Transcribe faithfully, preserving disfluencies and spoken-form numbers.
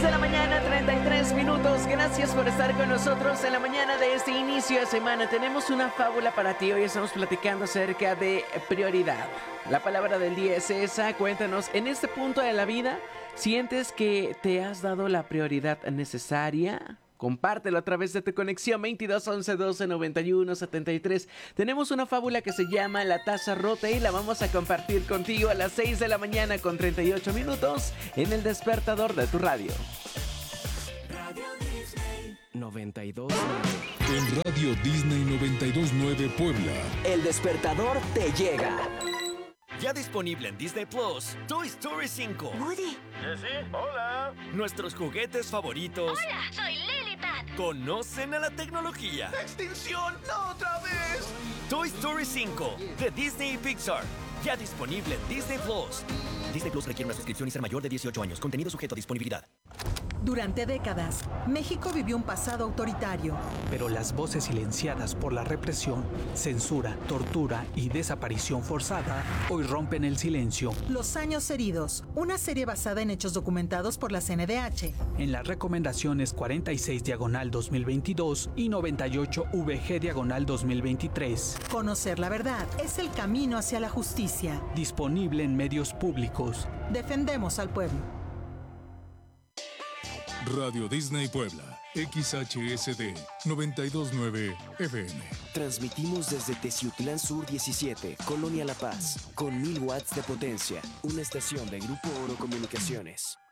de la mañana, treinta y tres minutos. Gracias por estar con nosotros en la mañana de este inicio de semana. Tenemos una fábula para ti. Hoy estamos platicando acerca de prioridad. La palabra del día es esa. Cuéntanos, en este punto de la vida, ¿sientes que te has dado la prioridad necesaria? Compártelo a través de tu conexión veintidós once doce noventa y uno setenta y tres. Tenemos una fábula que se llama La Taza Rota y la vamos a compartir contigo a las seis de la mañana con treinta y ocho minutos en el despertador de tu radio. Radio Disney noventa y dos. En Radio Disney noventa y dos nueve Puebla. El despertador te llega. Ya disponible en Disney Plus, Toy Story cinco. Woody. ¿Jessie? Hola. Nuestros juguetes favoritos. Hola, soy Lily Pad. Conocen a la tecnología. ¡Extinción! ¡No otra vez! Toy Story cinco de Disney y Pixar. Ya disponible en Disney Plus. Disney Plus requiere una suscripción y ser mayor de dieciocho años. Contenido sujeto a disponibilidad. Durante décadas, México vivió un pasado autoritario. Pero las voces silenciadas por la represión, censura, tortura y desaparición forzada hoy rompen el silencio. Los años heridos, una serie basada en hechos documentados por la C N D H. En las recomendaciones cuarenta y seis diagonal dos mil veintidós y noventa y ocho V G diagonal dos mil veintitrés. Conocer la verdad es el camino hacia la justicia. Disponible en medios públicos. Defendemos al pueblo. Radio Disney Puebla, X H S D noventa y dos nueve F M. Transmitimos desde Teciutlán Sur diecisiete, Colonia La Paz, con mil watts de potencia. Una estación de Grupo Oro Comunicaciones.